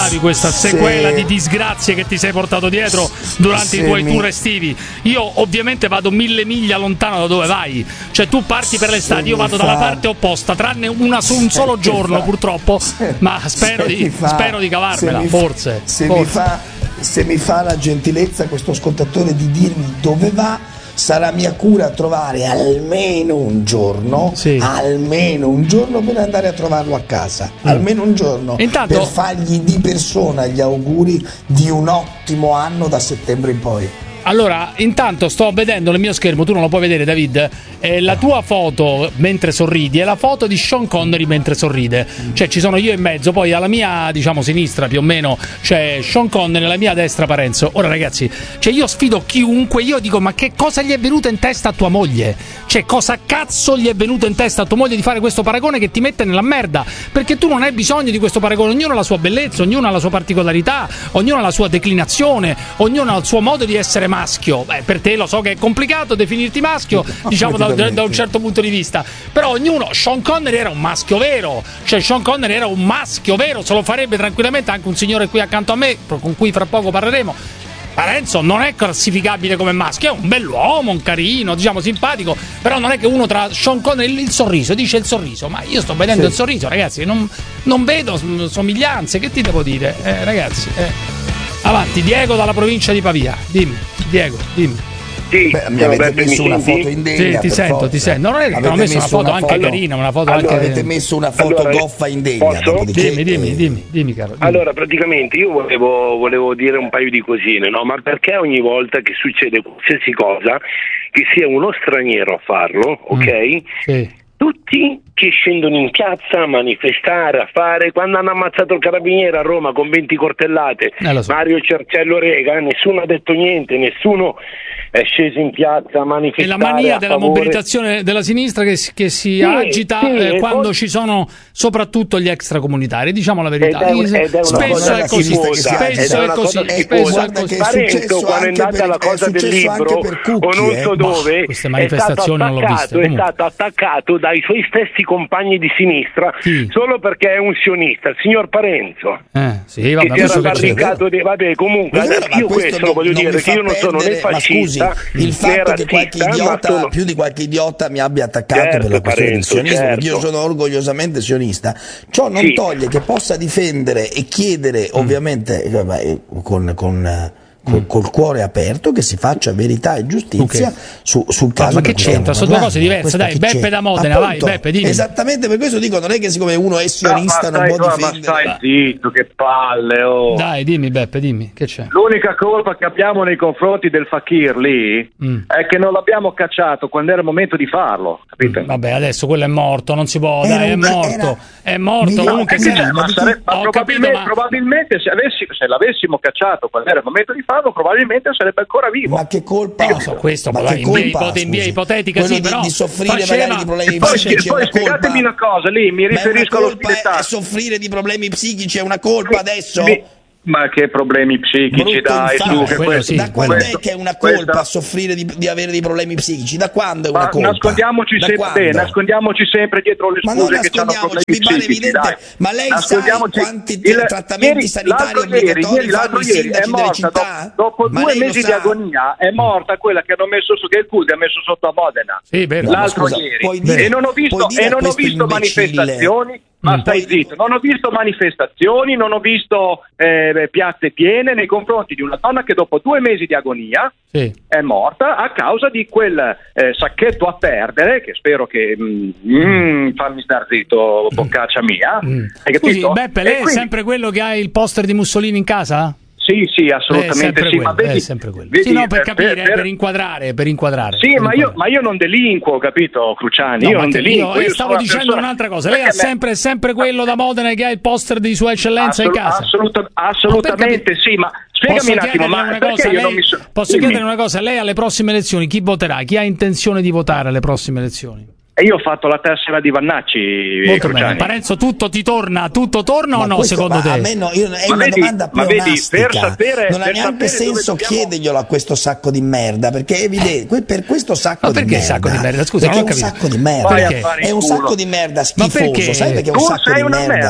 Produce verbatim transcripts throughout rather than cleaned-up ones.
di questa sequela se... di disgrazie che ti sei portato dietro durante se i tuoi mi... tour estivi. Io ovviamente vado mille miglia lontano da dove vai, cioè tu parti per l'estate, io vado fa... dalla parte opposta, tranne una su un solo giorno fa... purtroppo, ma spero di, fa... spero di cavarmela, se forse, se forse. Mi fa, se mi fa la gentilezza questo ascoltatore di dirmi dove va, sarà mia cura trovare almeno un giorno, sì. almeno un giorno per andare a trovarlo a casa, mm. almeno un giorno Intanto... per fargli di persona gli auguri di un ottimo anno da settembre in poi. Allora, intanto sto vedendo nel mio schermo, tu non lo puoi vedere, David, eh, la tua foto mentre sorridi è la foto di Sean Connery mentre sorride, cioè ci sono io in mezzo, poi alla mia, diciamo, sinistra più o meno c'è Sean Connery, alla mia destra Parenzo. Ora ragazzi, cioè io sfido chiunque, io dico, ma che cosa gli è venuto in testa a tua moglie? Cioè cosa cazzo gli è venuto in testa a tua moglie di fare questo paragone che ti mette nella merda? Perché tu non hai bisogno di questo paragone, ognuno ha la sua bellezza, ognuno ha la sua particolarità, ognuno ha la sua declinazione, ognuno ha il suo modo di essere maschio. Beh, per te lo so che è complicato definirti maschio, diciamo da, da, da un certo punto di vista, però ognuno, Sean Connery era un maschio vero, cioè Sean Connery era un maschio vero, se lo farebbe tranquillamente anche un signore qui accanto a me, con cui fra poco parleremo. Parenzo non è classificabile come maschio, è un bell'uomo, un carino, diciamo simpatico, però non è che uno tra Sean Connery, il, il sorriso, dice il sorriso, ma io sto vedendo sì. il sorriso, ragazzi, non, non vedo somiglianze, che ti devo dire, eh, ragazzi, eh. Avanti, Diego dalla provincia di Pavia, dimmi, Diego, dimmi. Sì, Beh, mi avete messo una foto indegna. Sì, ti sento, forza. ti sento. Non è che ho messo una foto, una foto anche carina, una foto allora, anche. Avete messo una foto allora, goffa indegna. Dimmi, dimmi, dimmi, dimmi, caro. Dimmi. Allora, praticamente io volevo, volevo dire un paio di cosine, no? Ma perché ogni volta che succede qualsiasi cosa, che sia uno straniero a farlo, ok? Mm, sì. Tutti che scendono in piazza a manifestare, a fare, quando hanno ammazzato il carabiniere a Roma con venti coltellate, eh, so. Mario Cercello Rega, nessuno ha detto niente, nessuno è sceso in piazza a manifestare. È la mania della favore. mobilitazione della sinistra che, che si sì, agita sì, eh, quando poi... ci sono soprattutto gli extracomunitari, diciamo la verità. Ed è un, ed è spesso è così, spesso è così, spesso è così. Parenzo, quando è andata la cosa del libro o non so dove, queste manifestazioni non l'ho viste. È stato attaccato dai suoi stessi compagni di sinistra Chi? solo perché è un sionista, il signor Parenzo. Eh, sì, vabbè, che si era barricato di, vabbè, comunque vero, io questo, questo lo voglio dire che io non sono né fascista, il fatto che qualche idiota, sono... più di qualche idiota mi abbia attaccato certo, per la questione Parenzo, del sionismo, certo. perché io sono orgogliosamente sionista, ciò non sì. toglie che possa difendere e chiedere mm. ovviamente con, con Col, col cuore aperto che si faccia verità e giustizia okay. su, sul caso. Ma che c'entra? Sono due cose diverse. Dai, Beppe c'è. da Modena, Appunto, vai Beppe, dimmi. Esattamente per questo dico, non è che siccome uno è sionista no, non può difendere. Ma stai zitto, che palle, oh. Dai, dimmi Beppe, dimmi, che c'è? L'unica colpa che abbiamo nei confronti del fakir lì mm. è che non l'abbiamo cacciato quando era il momento di farlo, capite? Mm, vabbè, adesso quello è morto, non si può, era dai, è morto. È morto, comunque sì, ma, sare- ma probabilmente, capito, ma... probabilmente se, avessi, se l'avessimo cacciato quando era il momento di farlo, probabilmente sarebbe ancora vivo. Ma che colpa? No, so, questo ma ma che in, colpa, via, in via ipotetica sì, di, però di soffrire faceva... magari di problemi poi, psichici poi è una spiegatemi colpa. una cosa, lì mi riferisco allo spirituale. Soffrire di problemi psichici è una colpa adesso? Mi... Ma che problemi psichici, Brutto dai, su, che questo, sì, da quando questo, è che è una colpa questa... soffrire di, di avere dei problemi psichici? Da quando è una ma colpa? Nascondiamoci da sempre, beh, nascondiamoci sempre dietro le scuse che hanno problemi mi pare psichici, evidente, dai. ma lei sa quanti il, trattamenti ieri, sanitari l'altro obbligatori ieri, fanno l'altro i ieri sindaci è morta, delle città? dopo, dopo due mesi di sa? agonia è morta quella che hanno messo su, che il C U D ha messo sotto a Modena sì, vero. l'altro scusa, ieri dire, e non ho visto, e non ho visto manifestazioni. Ma stai zitto, non ho visto manifestazioni, non ho visto eh, piazze piene nei confronti di una donna che dopo due mesi di agonia sì. è morta a causa di quel eh, sacchetto a perdere, che spero che mm, mm, fammi star zitto, boccaccia mia. Mm. Hai capito? Scusi, Beppe, lei e è quindi... sempre quello che ha il poster di Mussolini in casa? Sì, sì, assolutamente sì, quello, ma vedi, è sempre quello. vedi, sì, no, per capire, per, per... per inquadrare, per inquadrare. Sì, per ma, inquadrare. Io, ma io non delinquo, capito, Cruciani? No, io non delinquo. Io, io stavo dicendo persona... un'altra cosa. Lei ha sempre, sempre quello da Modena che ha il poster di Sua Eccellenza Assolut- in casa. Assoluta- assolutamente sì, ma spiegami posso un attimo, ma una perché cosa, io lei, non mi so... Posso Dimmi. chiedere una cosa? Lei alle prossime elezioni chi voterà? Chi ha intenzione di votare alle prossime elezioni? E io ho fatto la tessera di Vannacci. Molto bene. Parenzo, tutto ti torna? Tutto torna ma o no, questo, secondo te? A me no, io, è ma una vedi, domanda ma vedi, per pleonastica. sapere, non ha per neanche senso dobbiamo... chiederglielo a questo sacco di merda, perché è evidente, per questo sacco ma di perché merda. sacco di merda? Scusa, perché non ho è un capito. sacco di merda. Perché? È un sacco di merda schifoso, ma perché? sai perché è un tu sacco sei di una merda? merda.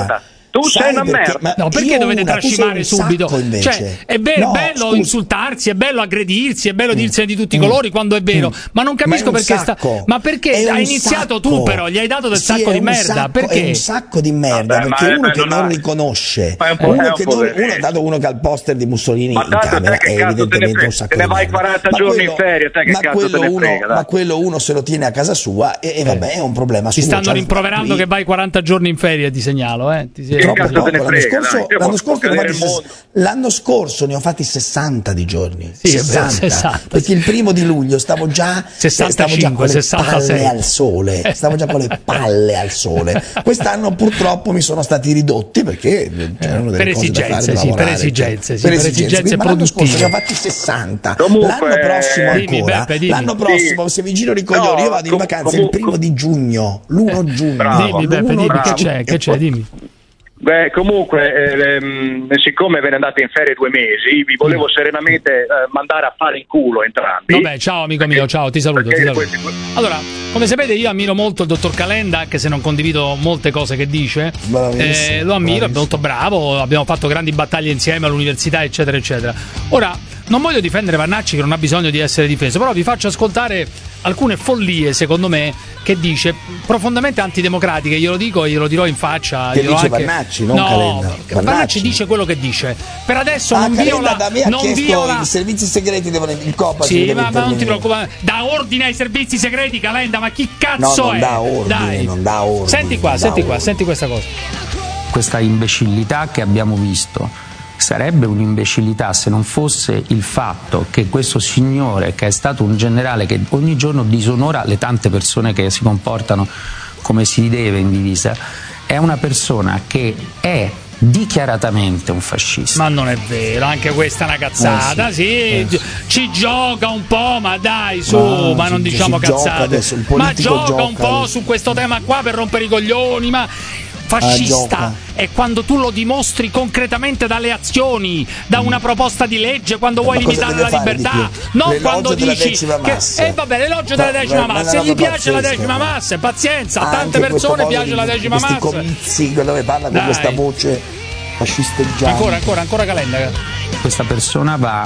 Tu sei una perché? merda. No, perché dovete una, trascimare subito? Invece. Cioè, è, be- no, bello scusa. insultarsi, è bello aggredirsi, è bello mm. dirsene di tutti i mm. colori quando è vero, mm. ma non capisco ma perché sta. Ma perché hai iniziato sacco. tu, però, gli hai dato del sì, sacco di merda. Sacco, perché? È un sacco di merda. Vabbè, perché ma uno è, che non, non ha... riconosce, un uno che non, uno ha dato uno che ha il poster di Mussolini ma in camera, che è cazzo te ne, evidentemente frega? un sacco te ne di vai merda. quaranta ma giorni quello, in ferie, te che ma cazzo te ne uno, frega? Dai. Ma quello uno se lo tiene a casa sua e, e vabbè, è un problema Ti suo. stanno cioè, rimproverando qui... che vai quaranta giorni in ferie, ti segnalo, eh. Ti sei... Che cazzo poco. te ne frega? L'anno scorso, Dai, l'anno, scorso ne ho fatti ses- l'anno scorso ne ho fatti sessanta di giorni. Sì, sessanta, sessanta. Perché il primo di luglio stavo già, sessantacinque, stavo già con le sessantasei palle al sole. Stavo già con le palle al sole. Quest'anno purtroppo mi sono stati ridotti perché c'erano delle per cose da fare, esigenze, da sì, lavorare, per esigenze, sì, per per esigenze. esigenze Ma l'anno scorso ne ho produttive. fatti sessanta. Comunque, l'anno prossimo dimmi, ancora. Beppe, dimmi. L'anno prossimo, Sì. se vi giro i coglioni, No, io vado in com- vacanza comu- il primo di giugno, l'primo giugno. Bravo. Dimmi, Beppe, dimmi, l'primo che di c'è, giugno. che c'è, dimmi. Beh, comunque, eh, ehm, siccome ve ne andate in ferie due mesi, vi volevo serenamente eh, mandare a fare in culo entrambi. Vabbè, ciao amico mio, ciao, ti saluto, ti saluto. Questi... Allora, come sapete io ammiro molto il dottor Calenda, anche se non condivido molte cose che dice. Eh, lo ammiro, è molto bravo, abbiamo fatto grandi battaglie insieme all'università, eccetera, eccetera. Ora, non voglio difendere Vannacci che non ha bisogno di essere difeso, però vi faccio ascoltare alcune follie, secondo me, che dice profondamente antidemocratiche, glielo dico e glielo dirò in faccia. Che glielo dice anche... Vannacci, non no, Calenda. Vannacci. Vannacci dice quello che dice. Per adesso ah, non Calenda viola, da me ha non chiesto viola... i servizi segreti devono il Copa. Sì, ma, ma non ti preoccupare, dà ordine ai servizi segreti, Calenda, ma chi cazzo no, non è? dà ordine, Dai. non dà ordine. Senti qua, senti qua, senti questa cosa. Questa imbecillità che abbiamo visto sarebbe un'imbecillità se non fosse il fatto che questo signore, che è stato un generale che ogni giorno disonora le tante persone che si comportano come si deve in divisa, è una persona che è dichiaratamente un fascista. Ma non è vero, anche questa è una cazzata. Eh sì, sì, eh. ci gioca un po', ma dai, su, ma, ma non diciamo cazzate. Adesso, ma gioca, gioca un po' su questo tema qua per rompere i coglioni, ma fascista ah, è quando tu lo dimostri concretamente dalle azioni, da una proposta di legge, quando vuoi limitare la libertà, non quando dici che eh vabbè, l'elogio della decima massa, se gli piace la decima massa, pazienza, a tante persone piace la decima massa. Questi comizi dove parla con questa voce fascisteggiante. Ancora, ancora, ancora Calenda. Questa persona va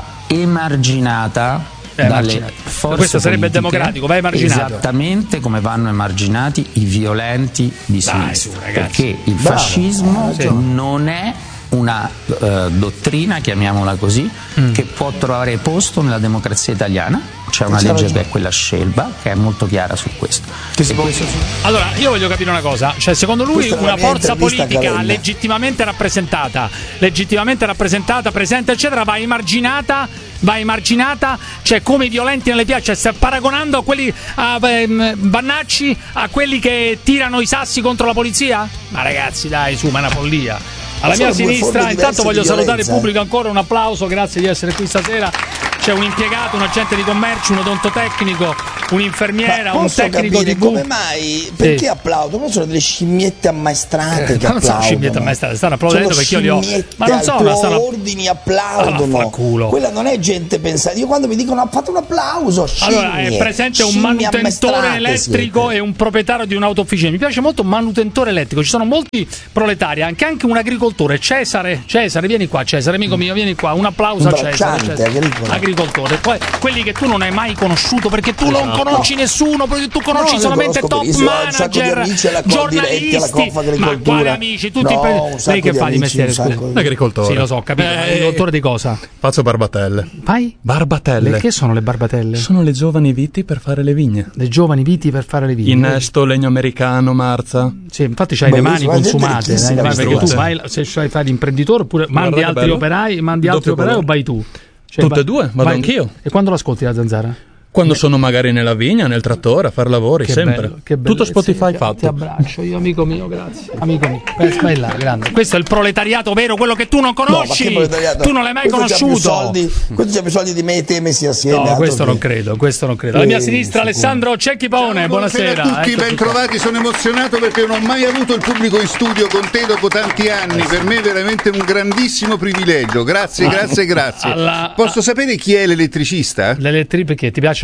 emarginata Eh, dalle forze questo sarebbe politiche, democratico, va emarginato. Esattamente come vanno emarginati i violenti di Dai, sinistra, su, perché il Bravo, fascismo sì. non è una uh, dottrina, chiamiamola così, mm. che può trovare posto nella democrazia italiana. C'è una legge che è quella Scelba, che è molto chiara su questo. Che questo... Allora, io voglio capire una cosa, cioè secondo lui una forza politica legittimamente rappresentata, legittimamente rappresentata, presente, eccetera, va emarginata, va emarginata, cioè come i violenti nelle piazze, cioè sta paragonando a quelli a eh, Vannacci a quelli che tirano i sassi contro la polizia? Ma ragazzi, dai, su, ma è una follia. Alla mia sinistra, intanto voglio salutare il pubblico ancora, un applauso, grazie di essere qui stasera. C'è un impiegato, un agente di commercio, un odontotecnico, un'infermiera, un tecnico di come mai? Perché sì. applaudono? Sono delle scimmiette ammaestrate eh, che non applaudono. sono scimmiette ammaestrate, stanno applaudendo sono perché io li ho. Ma non sono, al stanno ordini applaudono. Ah, culo. Quella non è gente pensata. Io quando mi dicono ha fatto un applauso, scimmie, allora è presente un manutentore elettrico siete. E un proprietario di un'autofficina. Mi piace molto manutentore elettrico. Ci sono molti proletari, anche anche un agricoltore. Cesare, Cesare, vieni qua, Cesare, amico mio, vieni qua. Un applauso un a Cesare. Cesare. Agricolo. Agricoltore, poi quelli che tu non hai mai conosciuto perché tu no, non conosci no. nessuno, perché tu conosci no, solamente top manager, giornalisti. Ma quali amici? Tutti no, per... Lei che fa di mestiere? Di... Agricoltore. Sì, lo so, capito. Eh, agricoltore di cosa? Faccio barbatelle. Fai? Barbatelle. Le che sono le barbatelle? Sono le giovani viti per fare le vigne. Le giovani viti per fare le vigne. Innesto, legno americano, marza. Sì, infatti c'hai Beh, le mani consumate, dai, vai, perché tu vai, se sai fare l'imprenditore oppure mandi altri operai, mandi altri operai o vai tu? Cioè, Tutte e due, vado vai, anch'io. E quando l'ascolti la zanzara? Quando sono magari nella vigna, nel trattore, a far lavori, che sempre. Bello, che tutto Spotify ti, fatto. Ti abbraccio, io amico mio, grazie. Amico mio, vai là, grande. Questo è il proletariato vero, quello che tu non conosci. No, tu non l'hai mai questo conosciuto. Soldi, questo c'ha più soldi di me e te messi assieme. No, questo non credo, questo non credo. Alla mia sinistra Alessandro Cecchipone, buonasera. Buonasera a tutti, Eccoci ben trovati. Sono emozionato perché non ho mai avuto il pubblico in studio con te dopo tanti anni. Per me è veramente un grandissimo privilegio. Grazie, grazie, grazie. Alla... Posso sapere chi è l'elettricista? L'elettrico perché ti piacciono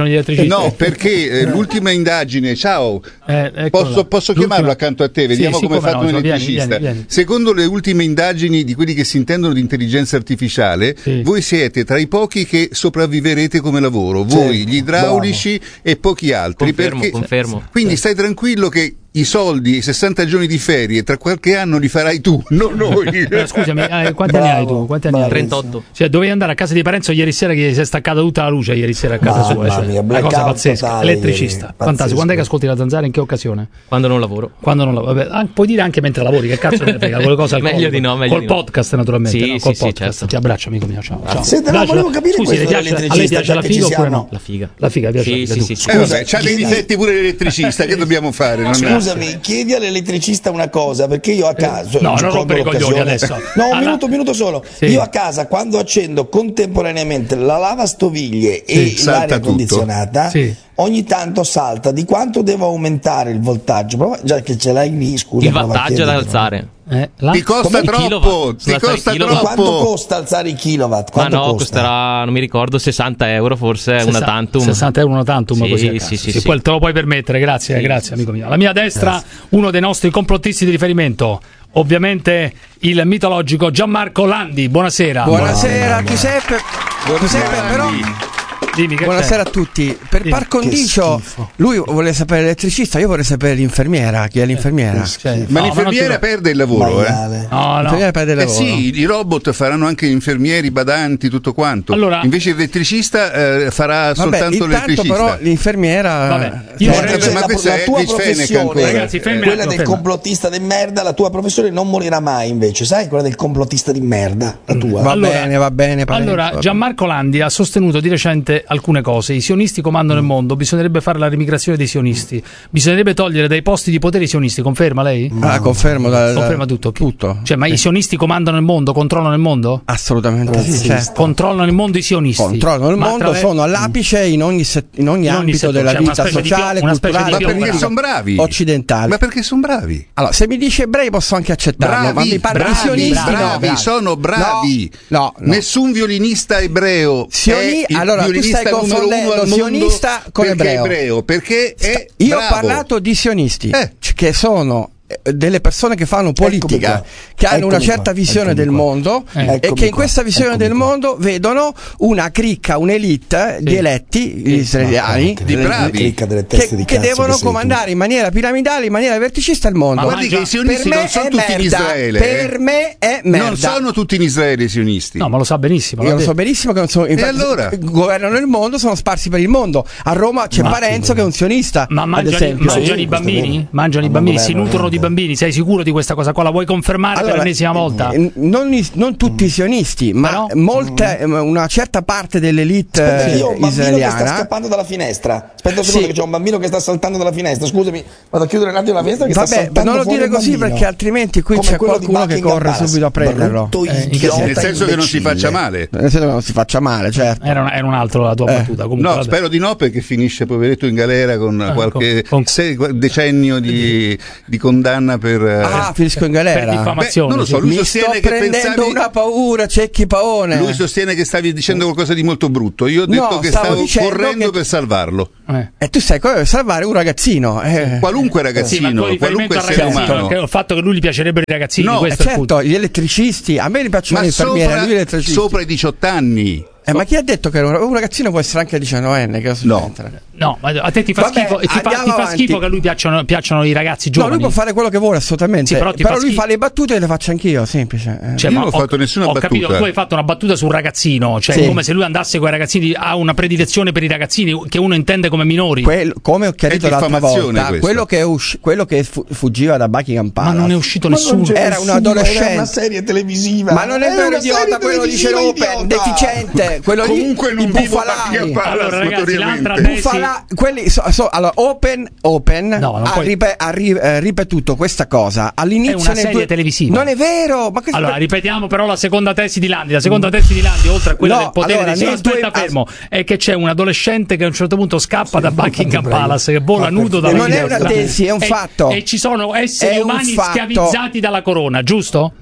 piacciono gli elettricisti? No, perché eh, l'ultima indagine, ciao, eh, posso, posso chiamarlo accanto a te, vediamo sì, come è fatto no, un elettricista. Vieni, vieni, vieni. Secondo le ultime indagini di quelli che si intendono di intelligenza artificiale, sì. voi siete tra i pochi che sopravviverete come lavoro, voi, sì, gli idraulici bravo. e pochi altri. Confermo, perché, confermo. Quindi stai tranquillo che i soldi, i sessanta giorni di ferie, tra qualche anno li farai tu, non noi. eh, scusami, eh, quanti bravo, anni hai tu? Quanti anni hai? trentotto. Cioè, dovevi andare a casa di Parenzo ieri sera che si è staccata tutta la luce ieri sera a casa mamma sua. Cioè, una cosa pazzesca. Elettricista. Fantastico. Quando è che ascolti la Zanzara? In che occasione? Quando non lavoro. Quando non lavoro. Vabbè, puoi dire anche mentre lavori, che cazzo ne frega, quelle cose al meglio di no, meglio col di no. podcast naturalmente. Sì, no? Col sì, podcast. sì, certo. Ti abbraccio, amico mio. Ciao. ciao. Senta, no, volevo capire Scusi, questo a lei piace la figa oppure no? La figa. La figa piace. Sì, sì, sì, sì. Eh, vabbè, c'ha dei difetti pure l'elettricista, che dobbiamo fare? Non Scusami, chiedi all'elettricista una cosa, perché io a casa no, non rompere i coglioni adesso. No, un minuto, un minuto solo. Sì. Io a casa quando accendo contemporaneamente la lavastoviglie e sì, l'aria condizionata, sì. ogni tanto salta. Di quanto devo aumentare il voltaggio? Prova, già che ce l'hai lì, scusa. Il wattaggio da alzare. Eh, ti costa Come troppo, ti costa troppo. Quanto costa alzare i kilowatt? Quanto Ma no, costa? costerà, non mi ricordo, sessanta euro forse, sessanta, una tantum. sessanta euro una tantum, sì, così. Sì, sì, sì, sì. Quel te lo puoi permettere, grazie, sì, grazie amico mio. Alla mia destra, grazie. Uno dei nostri complottisti di riferimento, ovviamente il mitologico Gianmarco Landi. Buonasera. Buonasera, Giuseppe. Giuseppe, però Dimmi, che buonasera c'è? a tutti. Per Dimmi. par condicio, lui vuole sapere l'elettricista, io vorrei sapere l'infermiera. Chi è l'infermiera? Eh, ma no, l'infermiera ma perde il lavoro, eh? No, no. L'infermiera perde il eh lavoro. sì, i robot faranno anche infermieri, badanti, tutto quanto. Allora, invece l'elettricista eh, farà vabbè, soltanto l'elettricista. Però l'infermiera. Vabbè, io vorrei cioè, ma questa è tua professione, ragazzi, fermi, quella del ferma. complottista di merda, la tua professione non morirà mai, invece, sai? Quella del complottista di merda, la tua. Va allora, bene, va bene. Parenzo, allora, va Gianmarco Landi ha sostenuto di recente alcune cose. I sionisti comandano il mondo, bisognerebbe fare la remigrazione dei sionisti, bisognerebbe togliere dai posti di potere i sionisti. Conferma lei? Ah, confermo. Da, Conferma tutto. Tutto. Cioè, ma sì. I sionisti comandano il mondo, controllano il mondo? Assolutamente sì. Certo. Controllano il mondo i sionisti. Controllano il ma mondo, attraver- sono all'apice in ogni, se- in ogni in ambito ogni della cioè, vita sociale, più, culturale, ma perché sono bravi occidentale. Ma perché sono bravi? Allora, se mi dice ebrei posso anche accettarlo, bravi, ma mi parli bravi, di sionisti, bravi, no, bravi, sono bravi. No, no, no. Nessun violinista ebreo Sioni- è il allora tu stai confondendo sionista con ebreo. ebreo. Perché è io bravo. ho parlato di sionisti eh. che sono delle persone che fanno politica, che hanno Eccomi una certa qua. visione Eccomi del qua. mondo Eh. e che in questa visione Eccomi del qua. mondo vedono una cricca, un'elite sì. di eletti gli israeliani di bravi delle che, teste di che cazzo devono che sei comandare tu. in maniera piramidale, in maniera verticista il mondo. Ma guardi che i sionisti per me non sono è tutti merda. in Israele. Per me è merda. Non sono tutti in Israele i sionisti. No, ma lo sa benissimo. Io lo so benissimo che non sono. E allora? Governano il mondo, sono sparsi per il mondo. A Roma c'è Ma- Parenzo che è un sionista. Ma ad mangiano, esempio. mangiano Sì, i questo è bambini? vero. Mangiano i Ma bambini, non si governo nutrono di niente. bambini? Sei sicuro di questa cosa qua? La vuoi confermare Allora, per l'ennesima volta? eh, Non, i- non tutti i sionisti, ma Però? molte, eh, una certa parte dell'elite Aspetta, io ho un eh, bambino che sta israeliana. scappando dalla finestra. Aspetta un secondo, Sì. che c'è un bambino che sta saltando dalla finestra. Scusami, vado a chiudere un attimo la finestra. Che sta Vabbè, saltando non lo fuori dire un così bambino. perché altrimenti qui Come c'è quello di qualcuno che Buckingham corre Palace. subito a prenderlo. Brutto Eh, in che idiota, Nel senso che non si imbecille. faccia male. Nel senso che non si faccia male, certo. Era, un, era un altro la tua Eh. battuta. Comunque, No, vabbè. spero di no, perché finisce poveretto in galera con Ah, qualche con- con- se- decennio di, di condanna per eh, Ah, finisco in Per galera. diffamazione. Beh, non lo so, sì. lui Mi sostiene sto che prendendo pensavi- una paura, Cecchi Paone. lui sostiene che stavi dicendo qualcosa di molto brutto. Io ho No, detto che stavo stavo dicendo correndo che- per salvarlo. Eh. E tu stai qua per salvare un ragazzino. Eh. Qualunque Sì, ma ragazzino, con riferimento qualunque al essere ragazzino, umano. che- il fatto che lui gli piacerebbero i ragazzini, No, Eh, questo è il punto. certo, gli elettricisti, a me mi piacciono Ma le infermiere, sopra, lui gli elettricisti. sopra i diciotto anni. Eh, ma chi ha detto che un, un ragazzino può essere anche diciannovenne? Che cosa No. c'entra? No, ma a te ti fa, Vabbè, schifo, ti fa, andiamo ti fa avanti. schifo che a lui piacciono, piacciono i ragazzi No, giovani. lui può fare quello che vuole assolutamente. Sì, però però ti fa lui schifo. fa le battute e le faccio anch'io, semplice. Eh. Cioè, Io ma non ho fatto nessuna ho battuta. capito, tu hai fatto una battuta sul ragazzino, cioè Sì. come se lui andasse con i ragazzini, ha una predilezione per i ragazzini che uno intende come minori. Quel- come ho chiarito È l'altra diffamazione volta, questo. quello che, è usci- quello che fu- fuggiva da Buckingham Ma Palace. non è uscito Ma non nessuno. c'è Era un nessuno, adolescente. Era una serie televisiva. Ma non è Era vero, una idiota, serie quello dice televisiva, Open, idiota. deficiente, quello Comunque lì, non i vivo bufalai. Buckingham Palace, Allora, ragazzi, notoriamente. l'altra tesi- Bufala- quelli so- so- allora, Open, Open No, non ha, puoi- ripe- ha ri- eh, ripetuto questa cosa all'inizio. È una nel serie due- televisiva. Non è vero, ma questo Allora, ripetiamo però la seconda tesi di Landi. La seconda tesi di Landi, oltre a quella No, del potere allora, dei signori, nel due- aspetta fermo, è che c'è un adolescente che a un certo punto scappa da Buckingham Palace, che vola nudo dalla non è una finestra. tesi, è un E- fatto. E ci sono esseri È un umani fatto. schiavizzati dalla corona, giusto?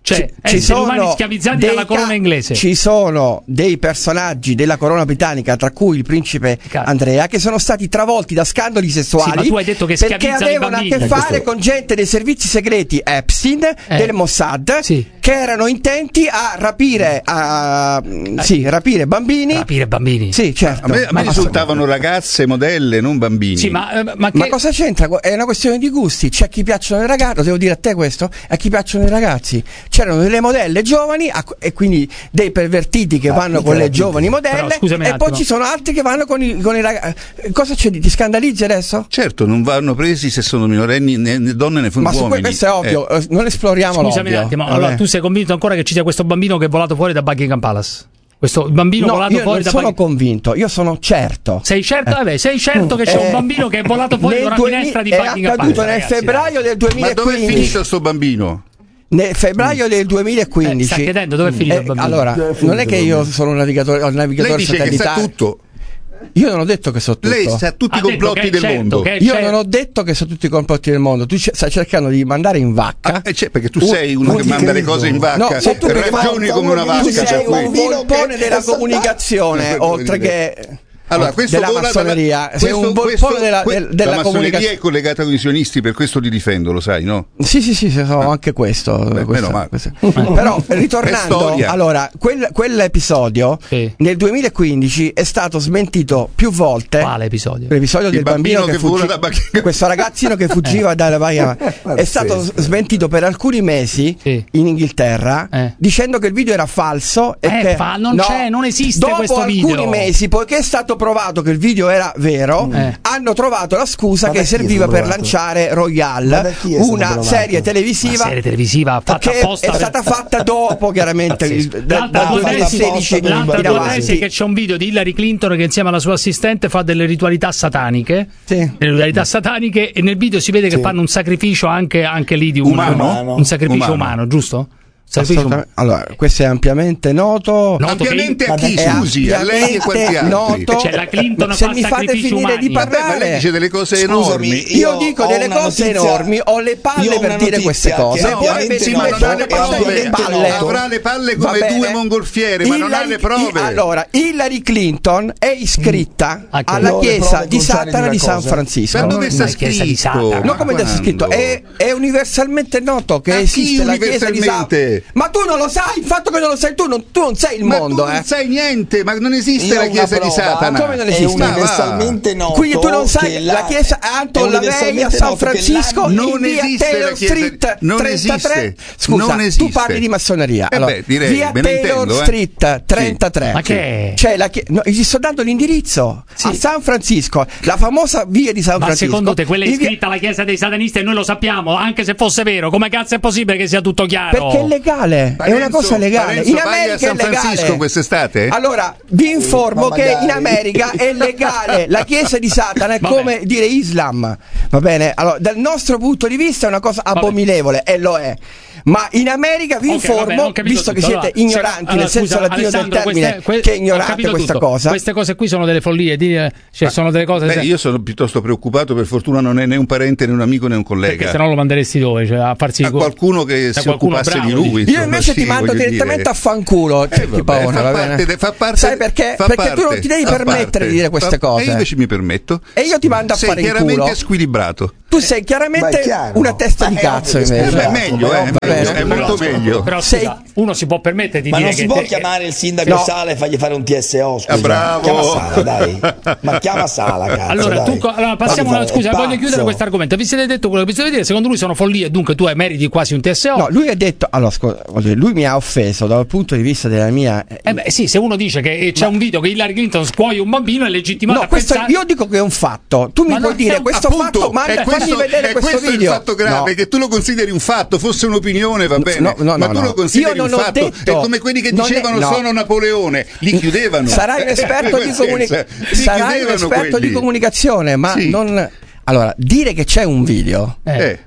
Cioè, ci esseri sono umani schiavizzati dalla corona inglese. Ci sono dei personaggi della corona britannica, tra cui il principe Cazzo. Andrea, che sono stati travolti da scandali sessuali. Sì, ma tu hai detto che perché schiavizzano i avevano a bambini. che fare questo... con gente dei servizi segreti Epstein, Eh. del Mossad, Sì. che erano intenti a rapire, a, Eh. sì, rapire bambini. Rapire bambini. Sì, certo. A me, a me Ma- risultavano ragazze, modelle, non bambini. Sì, ma, eh, ma che... Ma cosa c'entra? È una questione di gusti. C'è a chi piacciono le ragazze, lo devo dire a te questo, a chi piacciono i ragazzi. C'erano delle modelle giovani a- e quindi dei pervertiti che Ah, vanno mica con le rapiti. giovani Però, modelle, scusami un e poi attimo. ci sono altri che vanno con i, con i ragazzi. Cosa c'è di ti scandalizzi adesso? Certo, non vanno presi se sono minorenni né, né donne né Ma su uomini. que- questo è ovvio, Eh. eh, non esploriamo Scusami un l'ovvio. attimo, Vabbè. allora tu sei convinto ancora che ci sia questo bambino che è volato fuori da Buckingham Palace? Questo bambino No, volato io fuori non da sono Buckingham convinto, io sono certo. Sei certo? Vabbè, sei certo che c'è Eh, un bambino che è volato fuori nel da una duemila finestra di è Buckingham accaduto Palace? nel Ragazzi, febbraio del Ma dove è duemilaquindici. finito sto bambino? Nel febbraio del duemilaquindici. Eh, sta chiedendo dove è finito Eh, il bambino. allora, Dove è finito non è che il io bambino? sono un navigatore, un Lei navigatore dice che sa satellitare. tutto. Io non ho detto che so tutto. Lei sa tutti Ha i detto complotti che è del certo, mondo. che è Io certo. non ho detto che so tutti i complotti del mondo. Tu c- stai cercando di mandare in vacca. Ah, eh, c'è, perché tu Un- sei uno un- che manda le cose in vacca. No, se tu che ragioni fai- come una tu vacca. Tu Vacca, sei cioè, un qui. volpone Che della è saltato. comunicazione, Eh, oltre voglio che Allora, questo della vola dalla- massoneria. Sei questo- un volpone questo- della, que- del- della la massoneria comunicazione. è collegata con i sionisti, per questo li difendo, lo sai, no? Sì, sì, sì, so anche questo. Beh, questa- meno male. questa- Però È ritornando, storia. allora, quel- quell'episodio Sì. nel duemilaquindici è stato smentito più volte. Quale episodio? L'episodio Il del bambino, bambino che, che vola fuggi- da Buckingham. questo ragazzino che fuggiva dalla Bahia è stato Pazzesco. smentito per alcuni mesi Sì. in Inghilterra Eh. dicendo che il video era falso e Eh, che fa- non c'è, non esiste dopo questo video. alcuni mesi, poiché è stato provato che il video era vero, Eh. hanno trovato la scusa Ma che da chi è serviva stato per provato? lanciare Ma Royale, da chi è stato una provato? serie Una televisiva serie televisiva fatta che apposta è per- stata fatta dopo chiaramente il, Pazzesco. da- L'altra dal cosa duemilasedici apposta, in L'altra tua avanti. tesi è che c'è un video di Hillary Clinton che insieme alla sua assistente fa delle ritualità sataniche. Sì. Delle ritualità sataniche, e nel video si vede che Sì. fanno un sacrificio anche, anche lì di un Umano? un sacrificio Umano. umano, giusto? Sacrificio umano. Assolutamente. Allora, questo è ampiamente noto. No. Ampiamente a chi, È scusi? A lei e quanti altri? noto. Cioè, la Clinton Se fa mi fate sacrifici finire umani. di Vabbè, Vabbè, ma lei parlare, dice delle cose Scusami, enormi. io dico ho delle una cose notizia- enormi, ho le io palle ho per una dire queste notizia cose. che No, Poi ovviamente avete sì, ma non messo ha le le palle prove. delle palle. Avrà le palle come Va bene. due mongolfiere, ma non ha Hillary- le prove. Allora, Hillary Clinton è iscritta A che? alla Io ho le chiesa prove di cruciali di Satana una di San cosa. Francisco. Ma dove sta la chiesa di scritto? Satana. No, come Ma è scritto? quando? È, è universalmente noto che Ma chi esiste la chiesa di Satana. universalmente? Ma tu non lo sai, il fatto che non lo sai tu, non, tu non sei il Ma mondo, tu eh. non sai niente, ma non esiste Io ho la una chiesa di prova. Satana. Come non È esiste? universalmente noto. Quindi tu non sai che la chiesa Anton è Lavey a universalmente San noto che Francisco l'anno- Non in via esiste la Taylor chiesa- Street non trentatré. esiste. Scusa, Non tu esiste. parli di massoneria. Eh Allora, beh, direi, via me ne Taylor intendo, eh. Street trentatré. Ma che è? Cioè la chie- no, gli sto dando l'indirizzo Sì. a San Francisco, la famosa via di San Ma Francisco. secondo te quella è In via- iscritta alla chiesa dei satanisti e noi lo sappiamo, anche se fosse vero? Come cazzo è possibile che sia tutto chiaro? Perché è legale, è Parenzo- una cosa legale. Parenzo, In vai a America San è legale. Francisco quest'estate? Allora, vi informo ma che magari. in America è legale. La chiesa di Satana è Vabbè. come dire Islam. Va bene? Allora, dal nostro punto di vista è una cosa abominevole e lo è. Ma in America vi Ok, informo, vabbè, ho capito visto che tutto. siete Allora, ignoranti allora, nel senso scusa, latino del Alessandro, termine, queste- que- che ho ignorate capito questa tutto. cosa. Queste cose qui sono delle follie, di- cioè sono delle cose Beh, io sono piuttosto preoccupato, per fortuna non è né un parente né un amico né un collega. perché se no lo manderesti dove? Cioè, a farsi A qualcuno che da si qualcuno occupasse bravo, di lui. dici. Io invece sì, ti mando voglio direttamente dire. a fanculo, Eh, Cerchi vabbè, Paone, fa va parte bene? de- fa parte- Sai perché? fa Perché tu non parte, ti devi fa permettere parte. di dire queste Fa- cose. E io invece mi permetto. E io ti mando a Sei fare in chiaramente culo. squilibrato. Tu sei Ma chiaramente è chiaro. una testa di Ma è cazzo ovvio che invece. Eh, beh, Esatto, meglio, va eh, bene. meglio, è Però- molto meglio. Però Sei- scusa, uno si può permettere di Ma dire non si che può te- chiamare il sindaco No. Sala e fargli fare un T S O, scusa. Ah, bravo. Chiama Sala, dai. Ma chiama Sala, cazzo, Allora, dai. tu, allora passiamo Fagli alla fare- scusa, è voglio pazzo. chiudere questo argomento. Vi siete detto quello che vi siete dire, secondo lui sono follie, dunque tu meriti quasi un T S O. No, lui ha detto, allora scusa, voglio dire, lui mi ha offeso dal punto di vista della mia. Eh beh, sì, se uno dice che c'è un video che Hillary Clinton scuoia un bambino è legittimato No, a questo pensare... io dico che è un fatto. Tu mi Ma puoi non dire è un- questo Appunto, fatto, ma è fammi questo, vedere è questo questo video. il fatto grave, No. che tu lo consideri un fatto, fosse un'opinione va bene, No, no, ma no, tu no. lo consideri Io un non ho fatto. detto- È come quelli che non è- dicevano no. sono Napoleone, li chiudevano. Sarai un esperto di Pazienza, comunicazione. li Sarai un chiudevano esperto quelli. di comunicazione, ma Sì. non. Allora, dire che c'è un video Eh. Eh.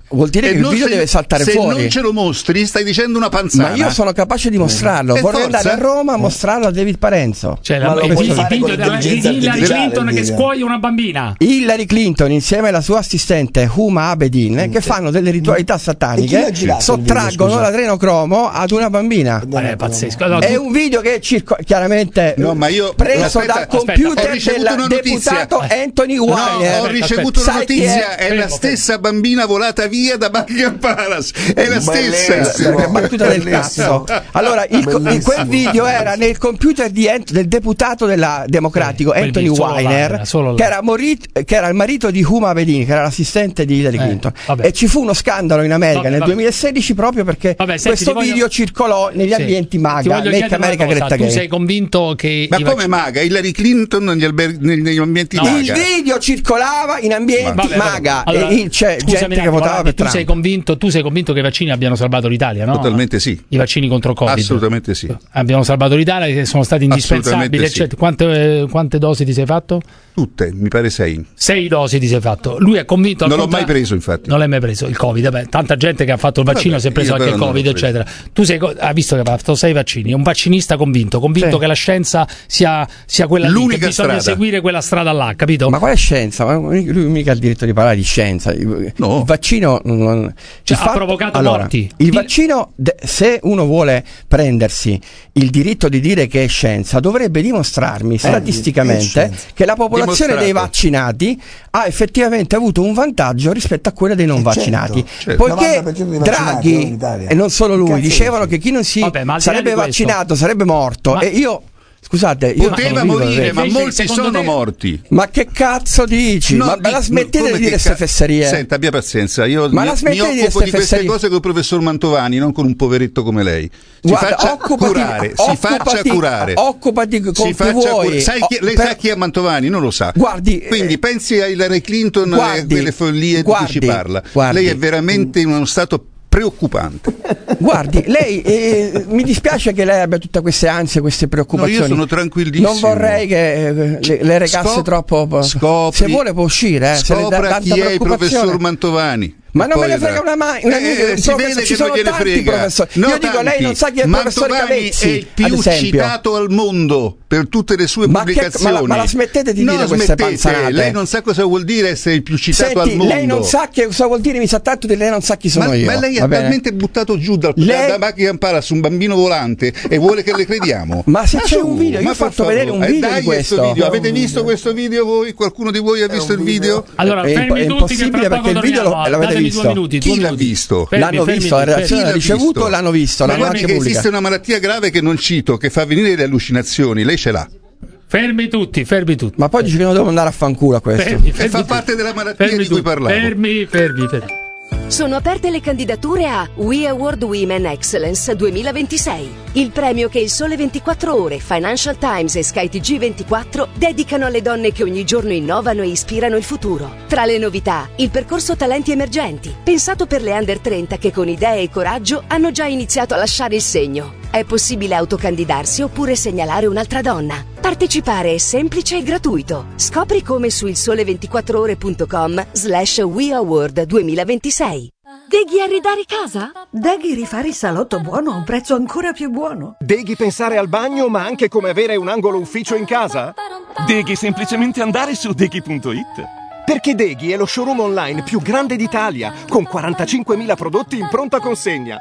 vuol dire e che il video se, deve saltare se fuori. Se non ce lo mostri, stai dicendo una panzana. Ma io sono capace di mostrarlo. Eh, Vorrei forza. andare a Roma a mostrarlo a David Parenzo. Cioè, Ma la, lo il, puoi il fare video con della l'intelligenza Hillary artificiale, Clinton che il video. scuoia una bambina. Hillary Clinton insieme alla sua assistente Huma Abedin che fanno delle ritualità E chi l'ha sataniche, girato il sottraggono video, l'adrenocromo ad una bambina. Eh, è pazzesco. No, È tu- un video che circo- chiaramente No, ma io- preso aspetta, dal aspetta, computer ho ricevuto del una notizia. deputato Anthony No, Weiner. ho ricevuto una Sai chi notizia, è? è la Fermo, stessa bambina volata via da Buckingham Palace, è la stessa. Bellissimo. Che battuta del cazzo. Allora, il co- Bellissimo. quel video era nel computer di Ant- del deputato della democratico Sì, Anthony quindi solo là, Weiner, era solo là. che era, morit- che era il marito di Huma Abedin, che era l'assistente di Hillary Eh, Clinton. vabbè. E ci fu uno scandalo in America Vabbè, nel vabbè. duemilasedici proprio perché Vabbè, senti, questo ti voglio- video circolò negli Sì. ambienti Ti MAGA, voglio Make chiedere una America cosa. Greta Tu Gay. sei convinto che Ma i come vaccini- maga? Hillary Clinton negli, alber- negli- negli ambienti No. maga? Il video circolava in ambienti Vabbè, vabbè. MAGA Allora, e il- c'è scusami gente un che attimo, votava Landi, per tu Trump. sei convinto tu sei convinto che i vaccini abbiano salvato l'Italia, no? Totalmente sì. I vaccini contro Covid. Assolutamente sì. Abbiamo salvato l'Italia, che sono stati indispensabili. Assolutamente sì. eccetera. Quante, quante dosi ti sei fatto? Tutte, mi pare sei. Sei dosi ti sei fatto. Lui è convinto. al Non l'ho contra- mai preso, infatti. Non l'hai mai preso il Covid. Vabbè, tanta gente che ha fatto il vaccino Vabbè, si è preso io anche il però non Covid, l'ho preso. eccetera. Tu sei, co- hai visto che ha fatto sei vaccini. È un vaccinista convinto, convinto Sì. che la scienza sia, sia quella lì, L'unica che bisogna strada. seguire quella strada là, capito? Ma qual è scienza? Ma lui mica ha il diritto di parlare di scienza. Il No. il vaccino non- Cioè, il ha provocato allora, morti. Il Di- vaccino, de- se uno vuole prendersi il diritto di dire che è scienza, dovrebbe dimostrarmi è statisticamente scienza. che la popolazione dei Dimostrato. vaccinati ha effettivamente avuto un vantaggio rispetto a quella dei non Eh, certo, vaccinati. certo. Poiché novanta per cento dei vaccinati, no, in Draghi Italia. e non solo Che lui cazzo dicevano dici? che chi non si Vabbè, ma al di là sarebbe di questo- vaccinato sarebbe morto. Ma- E io, scusate, io Poteva sono vivo, morire, vero? ma Invece, molti secondo sono te- morti. Ma che cazzo dici? No, ma ma la di- smettete come di che dire ca- queste fesserie? Senta, abbia pazienza. Io Ma mi, la mi smettete di dire occupo di queste queste fesserie? cose con il professor Mantovani, non con un poveretto come lei. Si Guarda, faccia occupati- curare, si faccia occupati- curare. occupati con si chi faccia vuoi. cur- Sai chi- Oh, lei per- sa chi è Mantovani? Non lo sa. Guardi, Quindi eh, pensi a Hillary Clinton e a guardi, quelle follie guardi, di cui ci parla. guardi. Lei è veramente in uno stato preoccupante. Guardi, lei eh, mi dispiace che lei abbia tutte queste ansie, queste preoccupazioni. No, io sono tranquillissimo. Non vorrei che eh, le, le regasse Scop- troppo. scopri- Se vuole può uscire, eh, se le dà Scopra tanta chi è il preoccupazione. professor Mantovani. Ma non Poi me ne frega da- una mai. Una, Eh, un si professor- vede ci che sono non gliene tanti frega. professori. No, Io dico, lei non sa chi è il professor Mantovani Cavezzi, è il ad più esempio. citato al mondo per tutte le sue Ma che- pubblicazioni. ma la- ma la smettete di no, dire queste smettete. panzanate? Lei non sa cosa vuol dire essere il più citato Senti, al mondo. lei non sa che cosa vuol dire, mi sa tanto di lei non sa chi sono ma, io. ma lei va ha bene? talmente buttato giù dal, Lei- da Buckingham Palace un bambino volante e vuole che le crediamo. Ma se c'è su, un video, io ma ho fatto per vedere un favore. video Eh, di dai questo. video. È un Avete visto questo video voi? Qualcuno di voi ha visto il video? Allora, È fermi impo- è tutti che impossibile fra poco perché il video lo- torniamo. l'avete Datemi visto. due minuti, Chi due l'ha minuti. visto? Fermi, L'hanno fermi, visto, la fermi. reazione Chi l'ha l'ha ricevuto, visto? l'hanno visto, Ma l'hanno guardi anche che pubblicato. esiste una malattia grave che non cito, che fa venire le allucinazioni. Lei ce l'ha. Fermi tutti, fermi tutti. Ma poi dice che non devo andare a fanculo a questo. Fermi, E fermi fa tutti. parte della malattia Fermi di cui tutti. parlavo. Fermi, fermi, fermi. Sono aperte le candidature a We Award Women Excellence duemilaventisei, il premio che il Sole ventiquattro Ore, Financial Times e Sky T G ventiquattro dedicano alle donne che ogni giorno innovano e ispirano il futuro. Tra le novità, il percorso Talenti Emergenti, pensato per le under trenta che con idee e coraggio hanno già iniziato a lasciare il segno. È possibile autocandidarsi oppure segnalare un'altra donna. Partecipare è semplice e gratuito. Scopri come su il sole ventiquattro ore punto com slash We Award duemilaventisei. Deghi arredare casa? Deghi rifare il salotto buono a un prezzo ancora più buono. Deghi pensare al bagno ma anche come avere un angolo ufficio in casa? Deghi semplicemente andare su deghi punto it. Perché Deghi è lo showroom online più grande d'Italia, con quarantacinquemila prodotti in pronta consegna.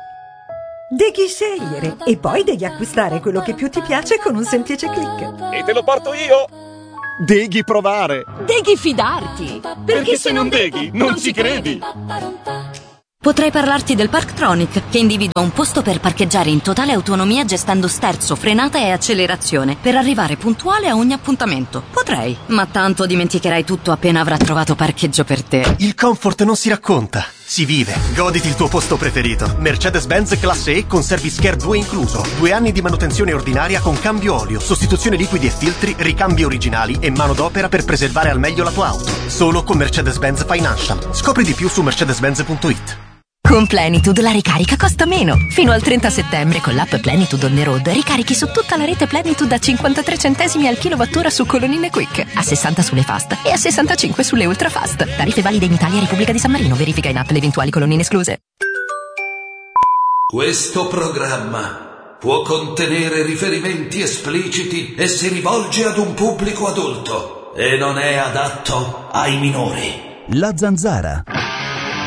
Deghi scegliere e poi devi acquistare quello che più ti piace con un semplice click. E te lo porto io! Deghi provare! Deghi fidarti! Perché, Perché se non deghi, non ci credi! Potrei parlarti del Parktronic, che individua un posto per parcheggiare in totale autonomia gestendo sterzo, frenata e accelerazione per arrivare puntuale a ogni appuntamento. Potrei, ma tanto dimenticherai tutto appena avrà trovato parcheggio per te. Il comfort non si racconta, si vive. Goditi il tuo posto preferito. Mercedes-Benz Classe E con Service Care due incluso. Due anni di manutenzione ordinaria con cambio olio, sostituzione liquidi e filtri, ricambi originali e manodopera per preservare al meglio la tua auto. Solo con Mercedes-Benz Financial. Scopri di più su mercedes benz punto it. Con Plenitude la ricarica costa meno. Fino al trenta settembre con l'app Plenitude on the road ricarichi su tutta la rete Plenitude a cinquantatré centesimi al kilowattora su colonnine Quick, a sessanta sulle fast e a sessantacinque sulle ultra fast. Tariffe valide in Italia e Repubblica di San Marino. Verifica in app le eventuali colonnine escluse. Questo programma può contenere riferimenti espliciti e si rivolge ad un pubblico adulto e non è adatto ai minori. La Zanzara.